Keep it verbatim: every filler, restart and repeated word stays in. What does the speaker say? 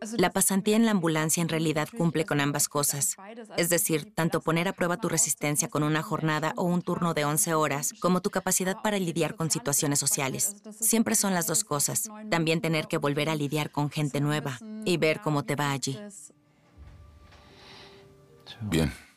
La pasantía en la ambulancia en realidad cumple con ambas cosas. Es decir, tanto poner a prueba tu resistencia con una jornada o un turno de once horas, como tu capacidad para lidiar con situaciones sociales. Siempre son las dos cosas. También tener que volver a lidiar con gente nueva y ver cómo te va allí. Bien.